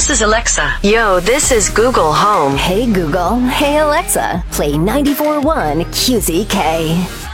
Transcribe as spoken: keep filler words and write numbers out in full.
this is Alexa. Yo, this is Google Home. Hey Google. Hey Alexa. Play ninety-four point one Q Z K.